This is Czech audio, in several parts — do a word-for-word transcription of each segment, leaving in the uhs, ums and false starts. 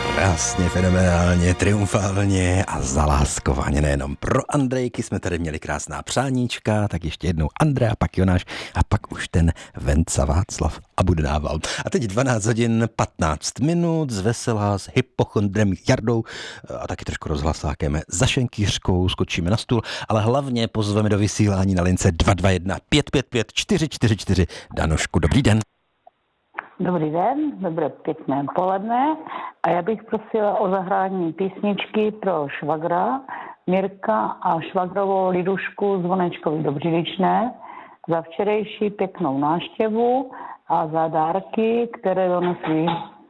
Krásně, fenomenálně, triumfálně a zaláskovaně. Nejenom pro Andrejky jsme tady měli krásná přáníčka, tak ještě jednou Andrea, pak Jonáš a pak už ten Venca Václav a bude dával. A teď dvanáct hodin patnáct minut, z veselá s hypochondrem Jardou a taky trošku rozhlasákem za Šenkýřkou, skočíme na stůl, ale hlavně pozveme do vysílání na lince dva dva jedna pět pět pět čtyři čtyři čtyři. Danošku, dobrý den. Dobrý den, dobré pěkné poledne a já bych prosila o zahrání písničky pro švagra Mirka a švagrovou Lidušku Zvonečkovi do Břidličné za včerejší pěknou návštěvu a za dárky, které donesli.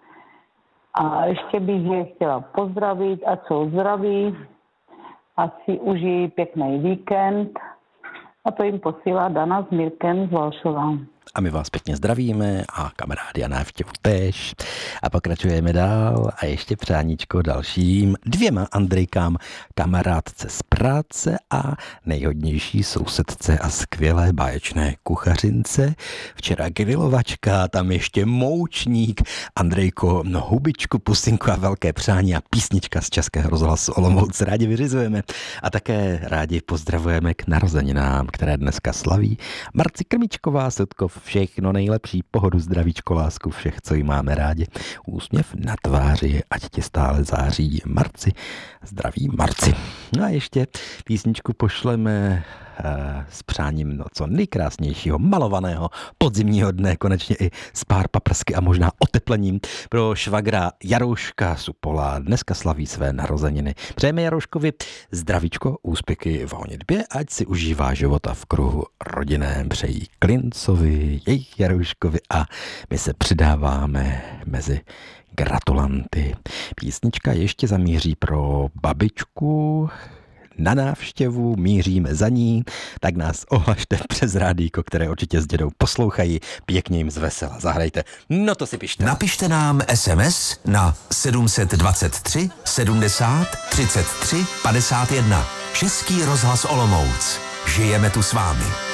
A ještě bych je chtěla pozdravit, ať jsou zdraví, ať si užijí pěkný víkend a to jim posílá Dana s Mirkem z Valšova. A my vás pěkně zdravíme a kamarády a návštěvu též. A pokračujeme dál a ještě přáníčko dalším dvěma Andrejkám, kamarádce z práce a nejhodnější sousedce a skvělé báječné kuchařince. Včera grilovačka, tam ještě moučník. Andrejko, no hubičku, pusinku a velké přání a písnička z Českého rozhlasu Olomouc rádi vyřizujeme. A také rádi pozdravujeme k narozeninám, které dneska slaví Marci Krmičková, Sudkov, všechno nejlepší, pohodu, zdravíčko, lásku, všech, co jí máme rádi. Úsměv na tváři, ať ti stále září Marci. Zdraví Marci. No a ještě písničku pošleme uh, s přáním no co nejkrásnějšího malovaného podzimního dne, konečně i s pár paprsky a možná oteplením pro švagra Jarouška Supola. Dneska slaví své narozeniny. Přejeme Jarouškovi zdravíčko, úspěchy v honitbě, ať si užívá života v kruhu rodinném. Přejí Klincovi, jejich Jarouškovi a my se přidáváme mezi gratulanty. Písnička ještě zamíří pro babičku na návštěvu, míříme za ní, tak nás ohlašte přes rádíko, které určitě s dědou poslouchají, pěkně jim zvesela. Zahrajte, no to si pište. Napište nám es em es na sedm dva tři sedmdesát třicet tři padesát jedna. Český rozhlas Olomouc. Žijeme tu s vámi.